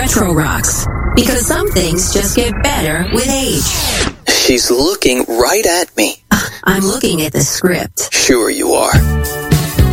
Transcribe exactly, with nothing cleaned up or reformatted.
Retro Rocks. Because some things just get better with age. She's looking right at me. I'm looking at the script. Sure you are.